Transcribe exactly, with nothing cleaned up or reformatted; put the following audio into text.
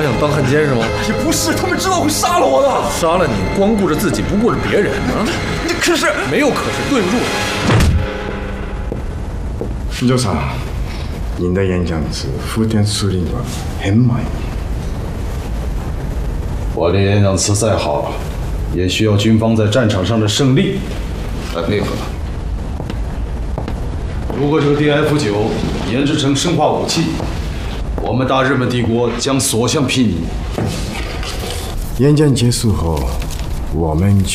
想当汉奸是吗？ 也不是，他们知道会杀了我的。 杀了你，光顾着自己，不顾着别人啊！ 可是没有可是，对不住。 新州さん，您的演讲词副电司令官很满意。 我的演讲词再好，也需要军方在战场上的胜利来配合。如果这个 D F 九研制成生化武器，我们大日本帝国将所向披靡。 演讲结束后，我们就